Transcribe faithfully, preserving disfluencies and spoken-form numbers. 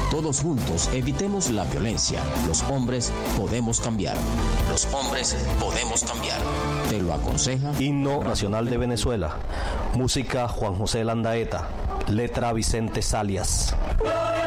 Todos juntos evitemos la violencia. Los hombres podemos cambiar. Los hombres podemos cambiar. Te lo aconseja Himno Nacional de Venezuela. Música Juan José Landaeta. Letra Vicente Salias.